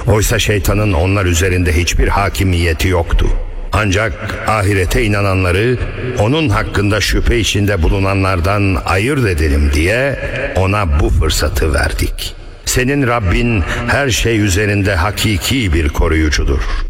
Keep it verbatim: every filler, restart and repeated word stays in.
Oysa şeytanın onlar üzerinde hiçbir hakimiyeti yoktu. Ancak ahirete inananları onun hakkında şüphe içinde bulunanlardan ayırt edelim diye ona bu fırsatı verdik. Senin Rabbin her şey üzerinde hakiki bir koruyucudur.